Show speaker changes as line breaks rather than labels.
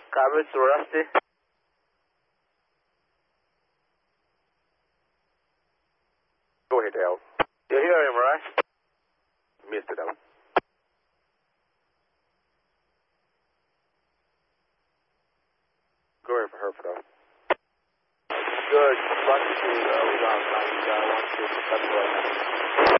Copy, it's Rusty.
Go ahead, Al.
You hear him, right?
Missed it, Al. Go ahead for Hereford, Al.
Good. Bunch to, we got 1 2, 7 right now.